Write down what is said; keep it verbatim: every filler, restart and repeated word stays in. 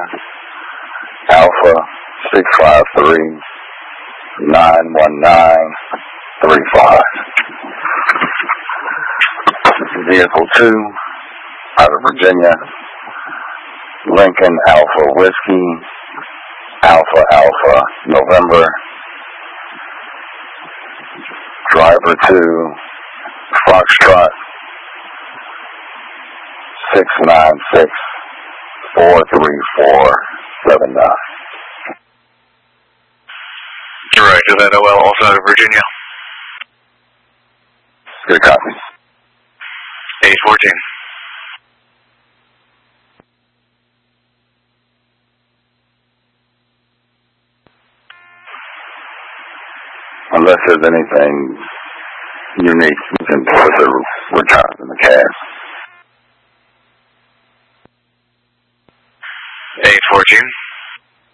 Alpha six five three nine one nine three five. Vehicle two, out of Virginia, Lincoln Alpha Whiskey, Alpha Alpha November, driver two, Foxtrot six nine six four three four seven nine. Correct, is that O L also out of Virginia? Good copy. eight fourteen. Unless there's anything unique, you can put the returns in the cash. eight fourteen.